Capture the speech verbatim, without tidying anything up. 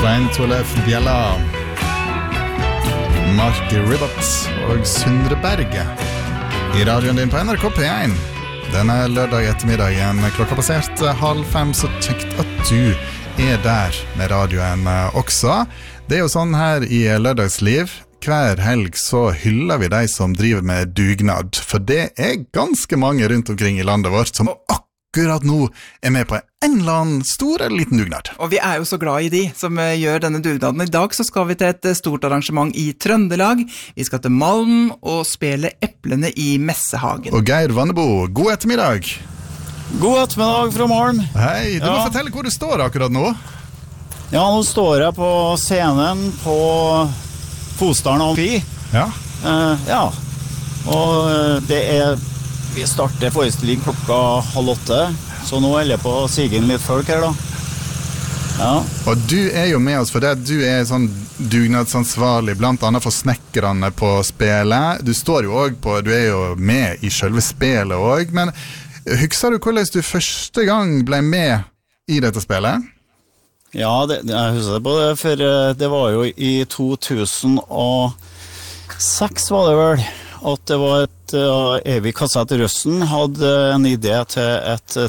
Svein Torleif Bjella, Mark Ribot og Sundre Berge I radioen din på N R K P one. Denne lørdag ettermiddagen klokka passert halv fem, så kjekt at du er der med radioen også. Det er jo sånn her I lørdagsliv. Hver helg så hyller vi de som driver med dugnad, for det er ganske mange rundt omkring I landet vårt som akkurat nå er med på en eller annen stor eller liten dugnad. Og vi er jo så glad I de som uh, gjør denne dugnaden. I dag så skal vi til et uh, stort arrangement I Trøndelag. Vi skal til Malm og spille eplene I Messehagen. Og Geir Vannebo, god ettermiddag. God ettermiddag fra Malm. Hei, du ja. må fortelle hvor du står akkurat nå. Ja, nå står jeg på scenen på Fosdalen Amfi. Ja. Uh, ja, og uh, det er, vi starter forestilling klokka halv åtte, så nå er jeg på sigen litt folk her da. Ja. Og du er jo med oss for det, du er sånn dugnadsansvarlig, blant annet for snekkerne på spelet. Du står jo også på, du er jo med I selve spelet også, men husker du hvordan du første gang ble med I dette spelet? Ja, det, jeg husker på det, for det var jo I to tusen og seks var det vel, at det var et uh, Evig Kassett Røsten hadde en idé til et